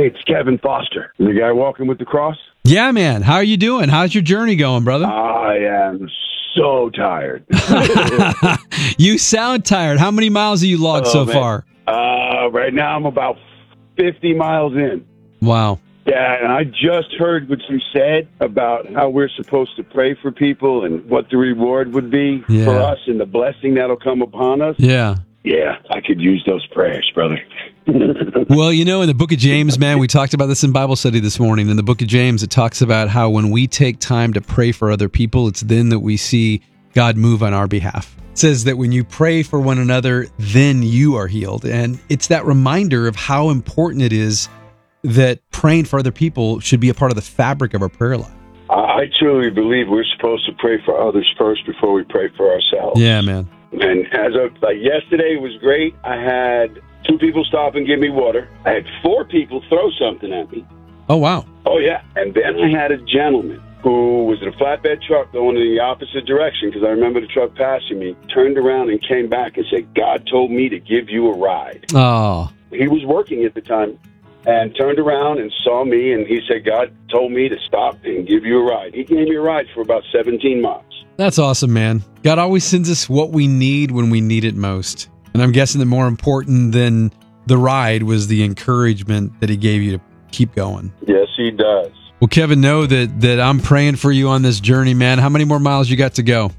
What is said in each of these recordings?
it's Kevin Foster, the guy walking with the cross. Yeah, man. How are you doing? How's your journey going, brother? I am so tired. You sound tired. How many miles have you logged so far? Right now I'm about 50 miles in. Wow. Yeah, and I just heard what you said about how we're supposed to pray for people and what the reward would be for us and the blessing that'll come upon us. Yeah. Yeah, I could use those prayers, brother. Well, you know, in the book of James, man, we talked about this in Bible study this morning. In the book of James, it talks about how when we take time to pray for other people, it's then that we see God move on our behalf. It says that when you pray for one another, then you are healed. And it's that reminder of how important it is that praying for other people should be a part of the fabric of our prayer life. I truly believe we're supposed to pray for others first before we pray for ourselves. Yeah, man. And as of yesterday was great. I had 2 people stop and give me water. I had 4 people throw something at me. Oh, wow. Oh, yeah. And then I had a gentleman who was in a flatbed truck going in the opposite direction because I remember the truck passing me, turned around and came back and said, God told me to give you a ride. Oh. He was working at the time and turned around and saw me, and he said, God told me to stop and give you a ride. He gave me a ride for about 17 miles. That's awesome, man. God always sends us what we need when we need it most. And I'm guessing that more important than the ride was the encouragement that he gave you to keep going. Yes, he does. Well, Kevin, know that I'm praying for you on this journey, man. How many more miles you got to go?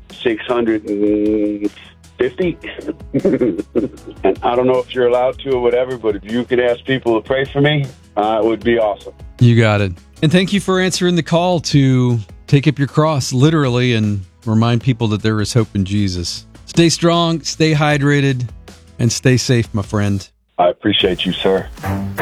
650. And I don't know if you're allowed to or whatever, but if you could ask people to pray for me, it would be awesome. You got it. And thank you for answering the call to take up your cross, literally, and remind people that there is hope in Jesus. Stay strong, stay hydrated, and stay safe, my friend. I appreciate you, sir.